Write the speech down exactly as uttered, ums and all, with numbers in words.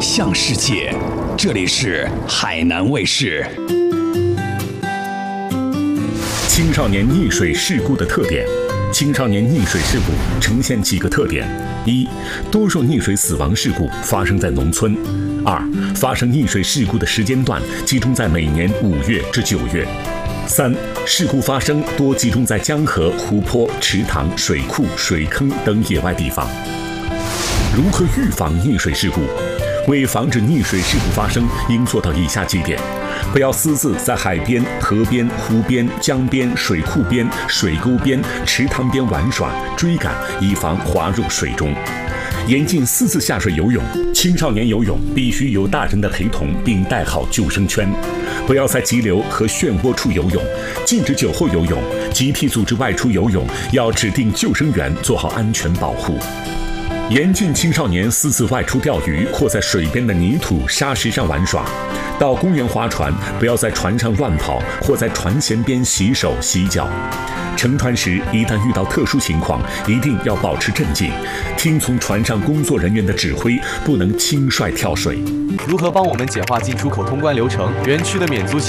向世界，这里是海南卫视。 青少年溺水事故的特点。青少年溺水事故呈现几个特点：一、多数溺水死亡事故发生在农村；二、发生溺水事故的时间段集中在每年五月至九月；三、事故发生多集中在江河、湖泊、池塘、水库、水坑等野外地方。如何预防溺水事故？为防止溺水事故发生，应做到以下几点：不要私自在海边、河边、湖边、江边、水库边、水沟边、池塘边玩耍、追赶，以防滑入水中。严禁私自下水游泳，青少年游泳必须有大人的陪同，并带好救生圈。不要在急流和漩涡处游泳，禁止酒后游泳。集体组织外出游泳，要指定救生员做好安全保护。严禁青少年私自外出钓鱼或在水边的泥土、沙石上玩耍。到公园划船，不要在船上乱跑或在船舷边洗手洗脚。乘船时，一旦遇到特殊情况，一定要保持镇静，听从船上工作人员的指挥，不能轻率跳水。 如何帮我们简化进出口通关流程？园区的免租